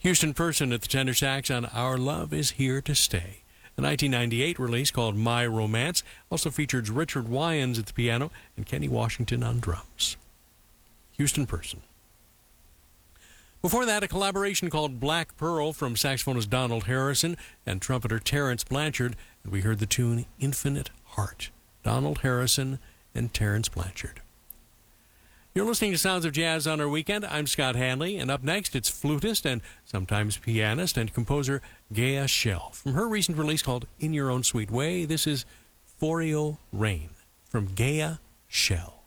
Houston Person at the tenor sax on Our Love Is Here to Stay. The 1998 release called My Romance also featured Richard Wyans at the piano and Kenny Washington on drums. Houston Person. Before that, a collaboration called Black Pearl from saxophonist Donald Harrison and trumpeter Terrence Blanchard, and we heard the tune Infinite Heart. Donald Harrison and Terrence Blanchard. You're listening to Sounds of Jazz on our weekend. I'm Scott Hanley, and up next it's flutist and sometimes pianist and composer Gaia Shell. From her recent release called In Your Own Sweet Way, this is Foreo Rain from Gaia Shell.